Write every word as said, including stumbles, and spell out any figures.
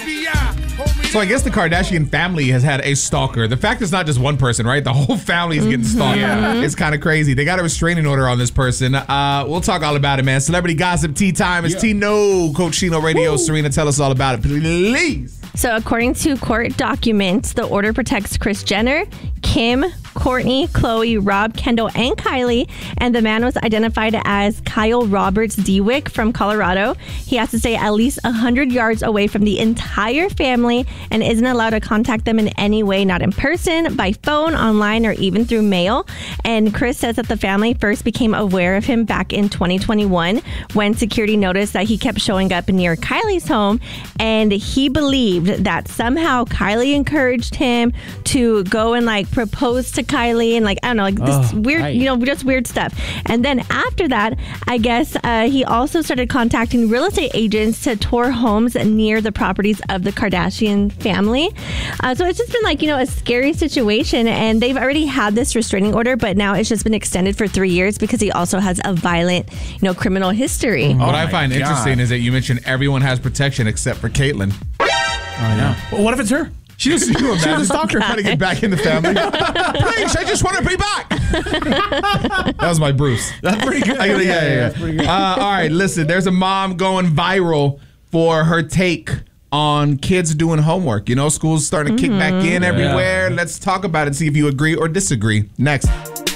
So I guess the Kardashian family has had a stalker. The fact it's not just one person, right? The whole family is getting stalked. Yeah. It's kind of crazy. They got a restraining order on this person. Uh, we'll talk all about it, man. Celebrity gossip tea time. It's Yeah. Tino, Coach Chino Radio. Woo. Serena, tell us all about it, please. So according to court documents, the order protects Kris Jenner, Kim, Kourtney, Khloe, Rob, Kendall, and Kylie. And the man was identified as Kyle Roberts Dewick from Colorado. He has to stay at least one hundred yards away from the entire family and isn't allowed to contact them in any way, not in person, by phone, online, or even through mail. And Kris says that the family first became aware of him back in twenty twenty-one when security noticed that he kept showing up near Kylie's home. And he believed that somehow Kylie encouraged him to go and like propose to Kylie and like, I don't know, like this Oh, weird, I- you know, just weird stuff. And then after that, I guess uh, he also started contacting real estate agents to tour homes near the properties of the Kardashian family. Uh, so it's just been like, you know, a scary situation. And they've already had this restraining order, but now it's just been extended for three years because he also has a violent, you know, criminal history. What Oh I my find God. interesting is that you mentioned everyone has protection except for Caitlyn. I know. Well, what if it's her? She was, you imagine, She's a stalker. trying to get back in the family. Please, I just want to be back. That was my Bruce. That's pretty good. I- yeah, yeah, yeah. That's pretty good. Uh, all right, listen, there's a mom going viral for her take on kids doing homework. You know, school's starting to kick back in everywhere. Let's talk about it, see if you agree or disagree. Next.